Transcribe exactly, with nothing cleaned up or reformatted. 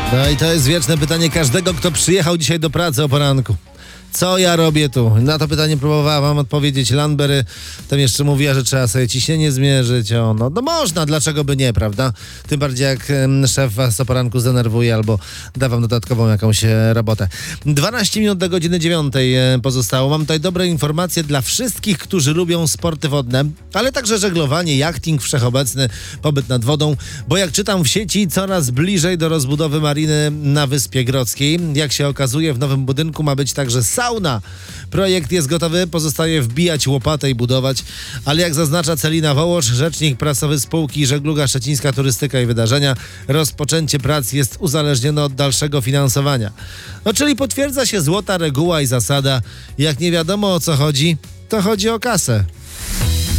No i to jest wieczne pytanie każdego, kto przyjechał dzisiaj do pracy o poranku. Co ja robię tu? Na to pytanie próbowała wam odpowiedzieć Landberry. Tam jeszcze mówiła, że trzeba sobie ciśnienie zmierzyć. O, no, no można, dlaczego by nie, prawda? Tym bardziej jak em, szef was o poranku zdenerwuje albo da wam dodatkową jakąś e, robotę. dwanaście minut do godziny dziewiątej e, pozostało. Mam tutaj dobre informacje dla wszystkich, którzy lubią sporty wodne, ale także żeglowanie, jachting, wszechobecny pobyt nad wodą, bo jak czytam w sieci, coraz bliżej do rozbudowy mariny na Wyspie Grodzkiej. Jak się okazuje, w nowym budynku ma być także sauna. Projekt jest gotowy, pozostaje wbijać łopatę i budować, ale jak zaznacza Celina Wołosz, rzecznik prasowy spółki Żegluga Szczecińska Turystyka i Wydarzenia, rozpoczęcie prac jest uzależnione od dalszego finansowania. No czyli potwierdza się złota reguła i zasada, jak nie wiadomo o co chodzi, to chodzi o kasę.